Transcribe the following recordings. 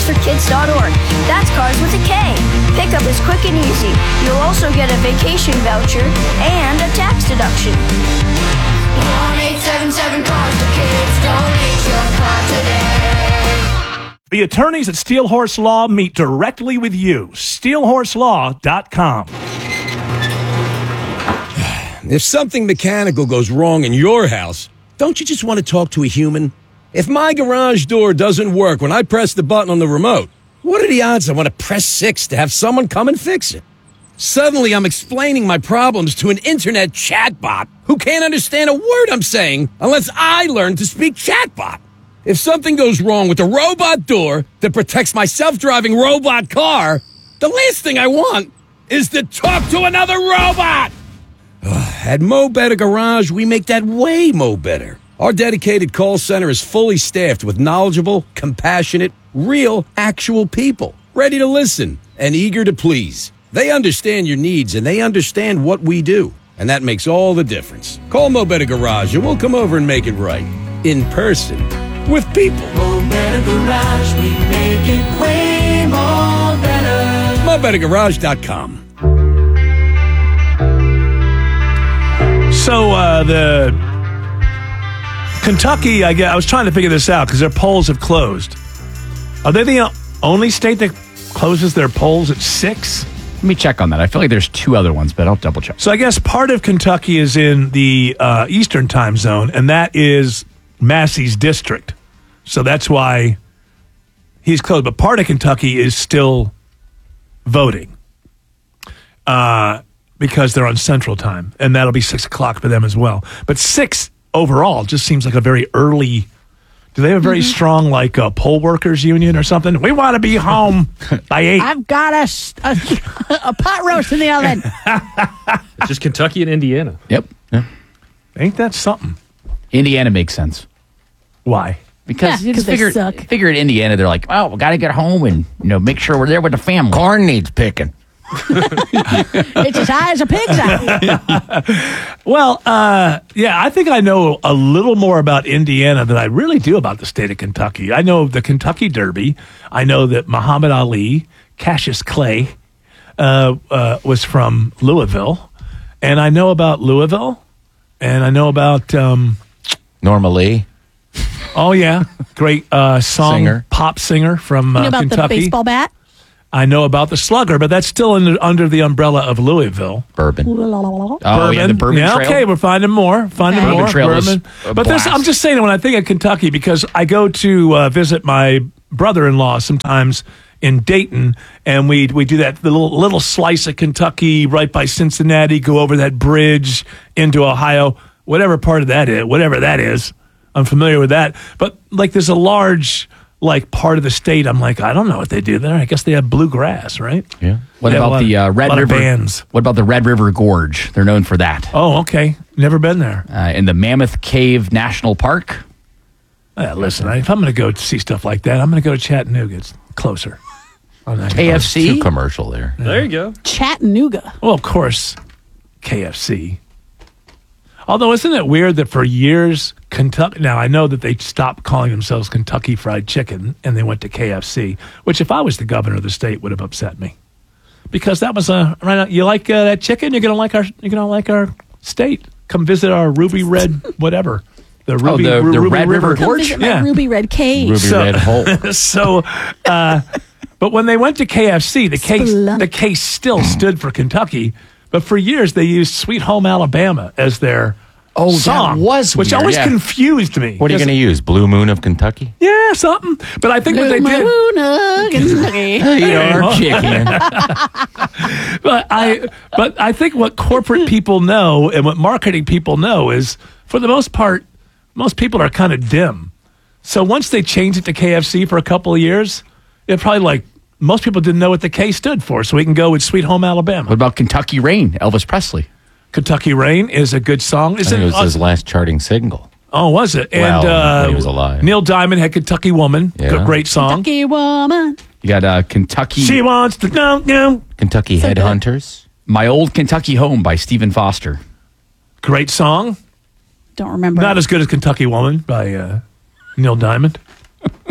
carsforkids.org. That's cars with a K. Pickup is quick and easy. You'll also get a vacation voucher and a tax deduction. 1-877-CARS-FOR-KIDS. Donate your car today. The attorneys at Steel Horse Law meet directly with you. SteelHorseLaw.com. If something mechanical goes wrong in your house, don't you just want to talk to a human? If my garage door doesn't work when I press the button on the remote, what are the odds I want to press 6 to have someone come and fix it? Suddenly, I'm explaining my problems to an internet chatbot who can't understand a word I'm saying unless I learn to speak chatbot. If something goes wrong with the robot door that protects my self-driving robot car, the last thing I want is to talk to another robot! At Mo Better Garage, we make that way mo better. Our dedicated call center is fully staffed with knowledgeable, compassionate, real, actual people, ready to listen and eager to please. They understand your needs and they understand what we do, and that makes all the difference. Call Mo Better Garage and we'll come over and make it right. In person. With people. Mo Better Garage, we make it way more better. MoBetterGarage.com. So, the Kentucky, I was trying to figure this out because their polls have closed. Are they the only state that closes their polls at 6? Let me check on that. I feel like there's 2 other ones, but I'll double check. So I guess part of Kentucky is in the Eastern time zone, and that is Massey's district. So that's why he's closed. But part of Kentucky is still voting because they're on Central Time, and that'll be 6 o'clock for them as well. But 6 overall just seems like a very early. Do they have a very strong, like, poll workers union or something? We want to be home by 8. I've got a pot roast in the oven. It's just Kentucky and Indiana. Yep. Yeah. Ain't that something? Indiana makes sense. Why? Because Yeah, 'cause they suck. figure in Indiana, they're like, oh, we got to get home and make sure we're there with the family. Corn needs picking. It's as high as a pig's eye. Well, yeah, I think I know a little more about Indiana than I really do about the state of Kentucky. I know the Kentucky Derby. I know that Muhammad Ali, Cassius Clay, was from Louisville. And I know about Louisville. And I know about... Norma Lee. Oh, yeah. Great Singer. pop singer from You know about Kentucky. the baseball bat? I know about the Slugger, but that's still under the umbrella of Louisville. Bourbon. Oh, yeah, the Bourbon Yeah, Trail. okay, we're finding more. Bourbon Trail is a But blast. I'm just saying, when I think of Kentucky, because I go to visit my brother-in-law sometimes in Dayton, and we do that the little slice of Kentucky right by Cincinnati, go over that bridge into Ohio, whatever part of that is, whatever that is. I'm familiar with that. But, like, there's a large... like part of the state, I'm like, I don't know what they do there. I guess they have bluegrass, right? Yeah. What They have about the Red lot of River bands? What about the Red River Gorge? They're known for that. Oh, okay. Never been there. In the Mammoth Cave National Park. Listen, if I'm going to go see stuff like that, I'm going to go to Chattanooga. It's closer. KFC. Too commercial there. There you go. Chattanooga. Well, of course, KFC. Although, isn't it weird that for years, Kentucky... Now, I know that they stopped calling themselves Kentucky Fried Chicken, and they went to KFC, which if I was the governor of the state would have upset me. Because that was right now, you like that chicken? You're going to like our state. Come visit our ruby red whatever. The Ruby, the Ruby Red River Come Gorge? visit my ruby red cave. Ruby Red Hole. But when they went to KFC, Spelunky. the case still stood for Kentucky. But for years, they used Sweet Home Alabama as their song. That was which weird, always yeah. confused me. What are you going to use? Blue Moon of Kentucky? Yeah, something. But I think what they did... Your chicken. But I think what corporate people know and what marketing people know is, for the most part, most people are kind of dim. So once they changed it to KFC for a couple of years, it probably most people didn't know what the K stood for. So we can go with Sweet Home Alabama. What about Kentucky Rain? Elvis Presley. Kentucky Rain is a good song. I think it was his last charting single. Oh, was it? Well, And when he was alive. Neil Diamond had Kentucky Woman. Yeah. Great song. Kentucky woman. You got Kentucky. She wants to know. Kentucky So good. Headhunters. My Old Kentucky Home by Stephen Foster. Great song. Don't remember. Not as good as Kentucky Woman by Neil Diamond.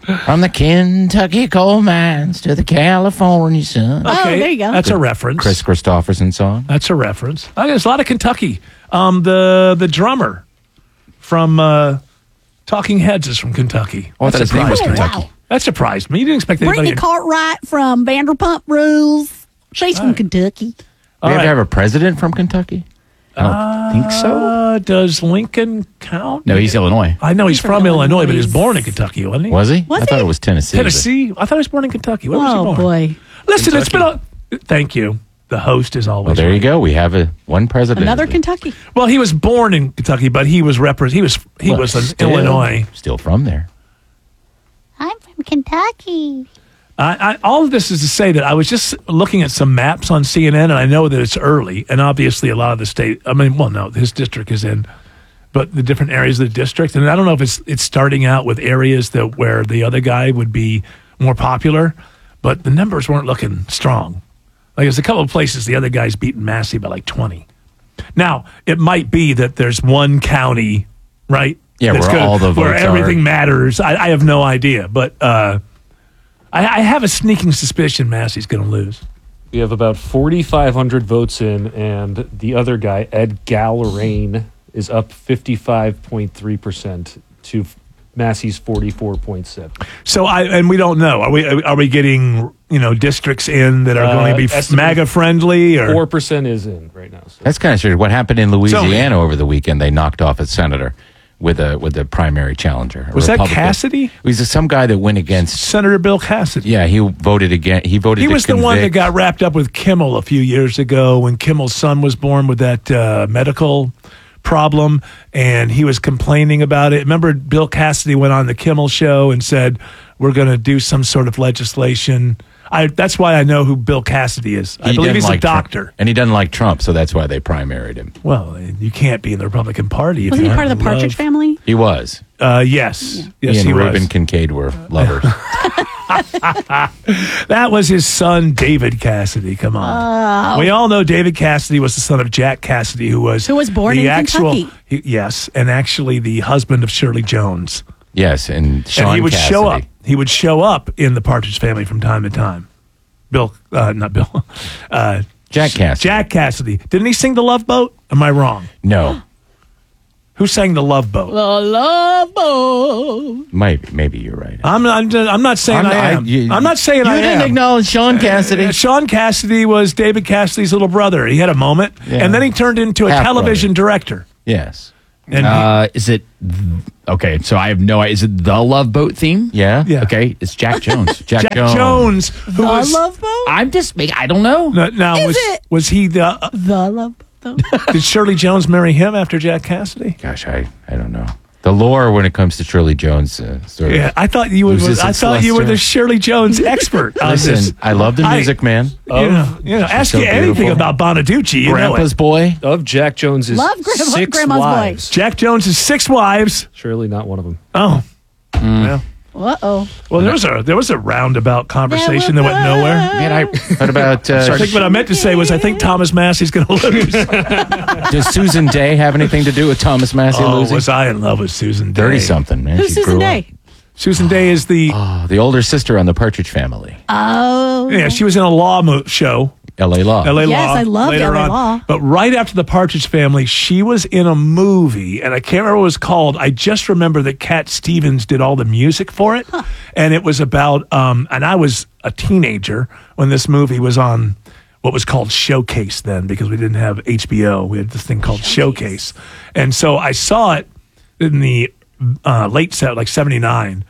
From the Kentucky coal mines to the California sun. Oh, there you go. That's a reference. Chris Christopherson song. That's a reference. There's a lot of Kentucky. The drummer from Talking Heads is from Kentucky. Oh, I thought his name was surprised me. Kentucky. That surprised me. You didn't expect anybody. Brittany Cartwright from Vanderpump Rules. She's from Kentucky. We have right. to have a president from Kentucky? I don't think so. Does Lincoln count? No, he's Illinois. I know he's from Illinois, but he was Illinois. born in Kentucky, wasn't he? Was he? Was I thought he? it was Tennessee. Tennessee? I thought he was born in Kentucky. Where was he Oh, born? boy. Listen, it's been a... Thank you. The host is always Well, there you right. go. We have one president. Another Kentucky. Well, he was born in Kentucky, but he was he was in Still- Illinois. Still from there. I'm from Kentucky. All of this is to say that I was just looking at some maps on CNN, and I know that it's early, and obviously a lot of the state. I mean, well, no, his district is in, but the different areas of the district, and I don't know if it's starting out with areas that where the other guy would be more popular, but the numbers weren't looking strong. Like there's a couple of places the other guy's beating Massey by like 20. Now it might be that there's one county, right? Yeah, that's where all the where votes everything are. matters. I have no idea, but. I have a sneaking suspicion Massey's going to lose. We have about 4,500 votes in, and the other guy, Ed Gallarain, is up 55.3% to Massey's 44.7. So and we don't know. Are we getting districts in that are going to be estimated MAGA friendly or 4% is in right now. So. That's kind of strange. What happened in Louisiana over the weekend? They knocked off a senator with a primary challenger. Was that Republican. Cassidy? It was some guy that went against. Senator Bill Cassidy? Yeah, he voted again. He voted. He to was the one that convict. got wrapped up with Kimmel a few years ago when Kimmel's son was born with that medical problem, and he was complaining about it. Remember, Bill Cassidy went on the Kimmel show and said, "We're going to do some sort of legislation." That's why I know who Bill Cassidy is. I believe he's a doctor. Trump. And he doesn't like Trump, so that's why they primaried him. Well, you can't be in the Republican Party if Wasn't you he part of the aren't Partridge loved. family? He was. Yes. Yes, he and he Reuben was. Kincaid were lovers. That was his son, David Cassidy. Come on. We all know David Cassidy was the son of Jack Cassidy, who was born the in actual, Kentucky. Yes, and actually the husband of Shirley Jones. Yes, and Sean And he would Cassidy. show up. He would show up in the Partridge Family from time to time. Not Bill. Jack Cassidy. Jack Cassidy. Didn't he sing The Love Boat? Am I wrong? No, Who sang The Love Boat? The Love Boat. maybe you're right. I'm not saying I am. I'm not saying I am. You didn't acknowledge Sean Cassidy. Sean Cassidy was David Cassidy's little brother. He had a moment, Yeah. and then he turned into a Half television director. Yes. And Is it okay? So I have no idea. Is it the Love Boat theme? Yeah. Yeah. Okay, it's Jack Jones. Jack, Jack Jones, who The was Love Boat? I'm just making. I don't know. now Is was it? was he the? The Love Boat. Did Shirley Jones marry him after Jack Cassidy? Gosh, I don't know. The lore when it comes to Shirley Jones sort of. Yeah, I thought you were. Loses I its thought you were luster. the Shirley Jones expert on this. Listen, I love the music, man. Ask so you anything beautiful. about Bonaducci, you know Grandpa's it. boy. Of Jack Jones's Love 6 Grandma's boy. wives. Jack Jones' 6 wives. Surely not one of them. Oh, yeah. Uh-oh. Well, there was a roundabout conversation that went nowhere. Man, what about I think what I meant to say was I think Thomas Massey's going to lose. does Susan Day have anything to do with Thomas Massey Oh, losing? was I in love with Susan Day? 30-something, man. Who's She Susan grew Day? up. Susan Day is the The older sister on the Partridge Family. Oh. yeah. She was in a law show. L.A. Law. LA Yes, Law. I loved later LA on. Law. But right after the Partridge Family, she was in a movie, and I can't remember what it was called. I just remember that Cat Stevens did all the music for it, and it was about. And I was a teenager when this movie was on what was called Showcase then, because we didn't have HBO. We had this thing called Showcase, and so I saw it in the late set, like '79,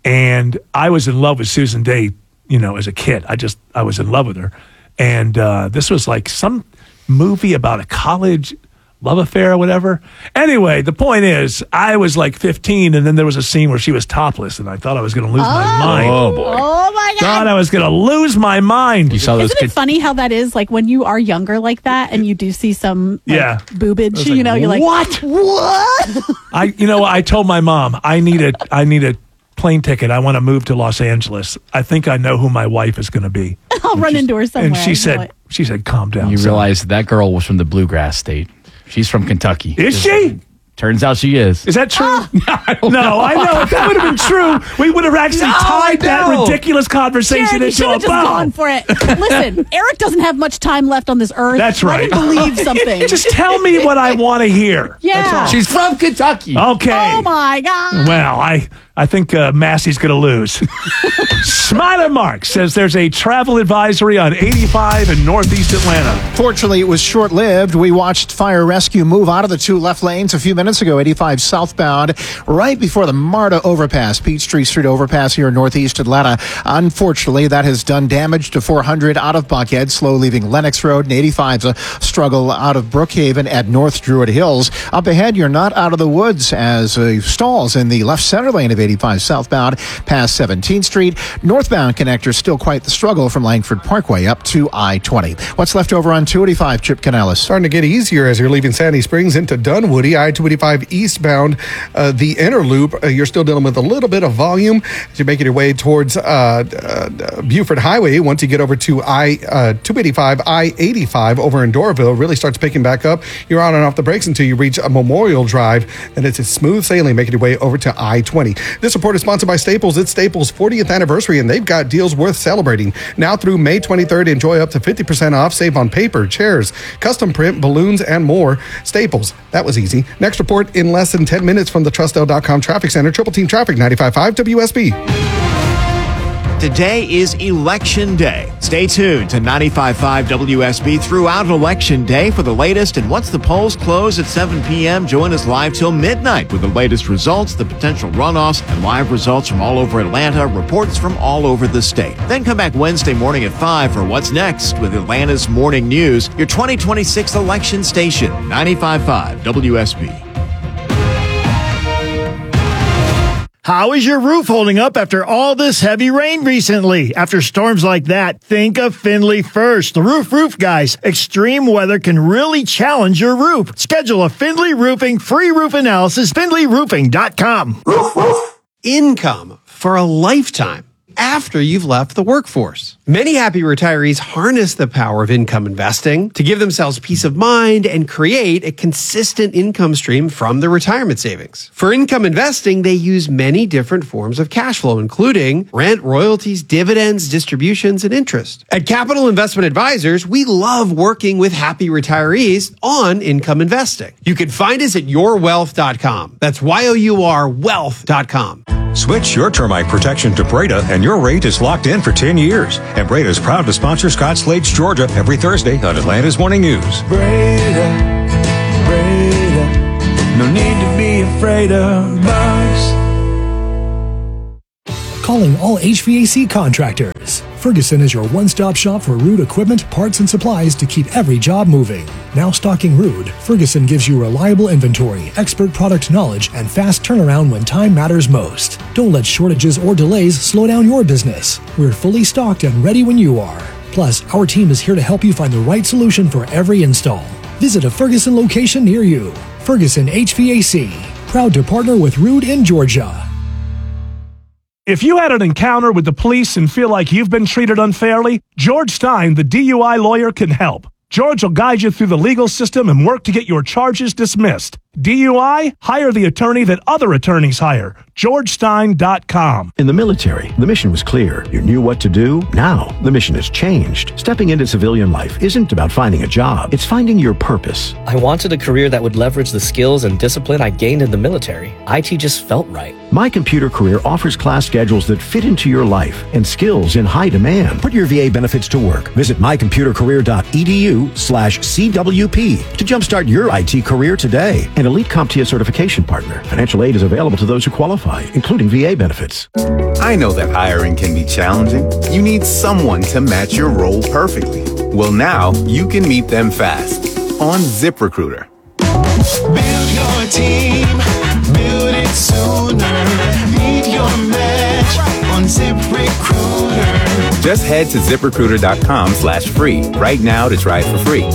and I was in love with Susan Day. As a kid, I was in love with her. And this was like some movie about a college love affair or whatever. Anyway, the point is, I was like 15, and then there was a scene where she was topless, and I thought I was going to lose my mind. Oh, boy. Oh, my God. Thought I was going to lose my mind. You saw those Isn't it funny how that is? Like when you are younger like that and you do see some Yeah. boobage, like, you're like, what? What? I told my mom, I need a plane ticket. I want to move to Los Angeles. I think I know who my wife is going to be. I'll run into her somewhere. And she I know said, calm down. You son." realize that girl was from the bluegrass state. She's from Kentucky. Is she? Turns out she is. Is that true? No, I know. If that would have been true, we would have actually tied that ridiculous conversation Jared, you into should a have just bow. gone for it. Listen, Eric doesn't have much time left on this earth. That's right. Let him believe something. Just tell me what I want to hear. Yeah. She's from Kentucky. Okay. Oh my God. Well, I think Massey's going to lose. Smiler Mark says there's a travel advisory on 85 in northeast Atlanta. Fortunately, it was short-lived. We watched fire rescue move out of the 2 left lanes a few minutes ago, 85 southbound, right before the MARTA overpass, Peachtree Street overpass here in northeast Atlanta. Unfortunately, that has done damage to 400 out of Buckhead, slow leaving Lennox Road, and 85's a struggle out of Brookhaven at North Druid Hills. Up ahead, you're not out of the woods as stalls in the left center lane of 85 southbound past 17th Street. Northbound connector still quite the struggle from Langford Parkway up to I-20. What's left over on 285, Chip Canales? Starting to get easier as you're leaving Sandy Springs into Dunwoody, I-285 eastbound, the inner loop. You're still dealing with a little bit of volume as you're making your way towards Buford Highway. Once you get over to I-285, I-85 over in Doraville, really starts picking back up. You're on and off the brakes until you reach a Memorial Drive, and it's a smooth sailing making your way over to I-20. This report is sponsored by Staples. It's Staples' 40th anniversary, and they've got deals worth celebrating. Now through May 23rd, enjoy up to 50% off. Save on paper, chairs, custom print, balloons, and more. Staples. That was easy. Next report in less than 10 minutes from the Trustel.com Traffic Center. Triple Team Traffic, 95.5 WSB. Today is Election Day. Stay tuned to 95.5 WSB throughout Election Day for the latest. And once the polls close at 7 p.m., join us live till midnight with the latest results, the potential runoffs, and live results from all over Atlanta, reports from all over the state. Then come back Wednesday morning at 5 for What's Next with Atlanta's Morning News, your 2026 election station, 95.5 WSB. How is your roof holding up after all this heavy rain recently? After storms like that, think of Findlay First. The roof guys. Extreme weather can really challenge your roof. Schedule a Findlay Roofing free roof analysis, FindlayRoofing.com. Income for a lifetime after you've left the workforce. Many happy retirees harness the power of income investing to give themselves peace of mind and create a consistent income stream from their retirement savings. For income investing, they use many different forms of cash flow, including rent, royalties, dividends, distributions, and interest. At Capital Investment Advisors, we love working with happy retirees on income investing. You can find us at yourwealth.com. That's YOUR wealth.com. Switch your termite protection to Breda, and your rate is locked in for 10 years. And Breda is proud to sponsor Scott Slade's Georgia every Thursday on Atlanta's Morning News. Breda, no need to be afraid of us. Calling all HVAC contractors. Ferguson is your one-stop shop for Ruud equipment, parts, and supplies to keep every job moving. Now stocking Ruud, Ferguson gives you reliable inventory, expert product knowledge, and fast turnaround when time matters most. Don't let shortages or delays slow down your business. We're fully stocked and ready when you are. Plus, our team is here to help you find the right solution for every install. Visit a Ferguson location near you. Ferguson HVAC, proud to partner with Ruud in Georgia. If you had an encounter with the police and feel like you've been treated unfairly, George Stein, the DUI lawyer, can help. George will guide you through the legal system and work to get your charges dismissed. DUI? Hire the attorney that other attorneys hire. GeorgeStein.com. In the military, the mission was clear. You knew what to do. Now, the mission has changed. Stepping into civilian life isn't about finding a job. It's finding your purpose. I wanted a career that would leverage the skills and discipline I gained in the military. IT just felt right. My Computer Career offers class schedules that fit into your life and skills in high demand. Put your VA benefits to work. Visit mycomputercareer.edu/CWP to jumpstart your IT career today. An elite CompTIA certification partner. Financial aid is available to those who qualify, including VA benefits. I know that hiring can be challenging. You need someone to match your role perfectly. Well, now you can meet them fast on ZipRecruiter. Build your team, build it sooner. Meet your match on ZipRecruiter. Just head to ZipRecruiter.com/free right now to try it for free.